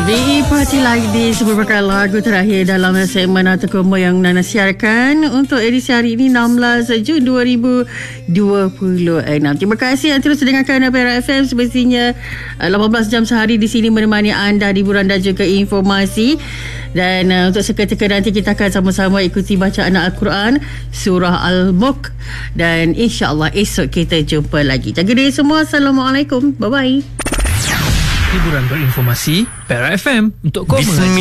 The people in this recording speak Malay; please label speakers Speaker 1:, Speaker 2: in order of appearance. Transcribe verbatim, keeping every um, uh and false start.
Speaker 1: B E Party Like This merupakan lagu terakhir dalam segmen Harta Kombo yang Nana siarkan untuk edisi hari ini enam belas Jun dua ribu dua puluh enam. Terima kasih yang terus dengarkan Perak F M, semestinya lapan belas jam sehari di sini menemani anda hiburan dan juga informasi. Dan uh, untuk seketika nanti kita akan sama-sama ikuti bacaan Al-Quran surah Al-Mulk, dan insya-Allah esok kita jumpa lagi. Jaga diri semua. Assalamualaikum. Bye bye.
Speaker 2: Hiburan berinformasi Perak F M untuk kau mengaji.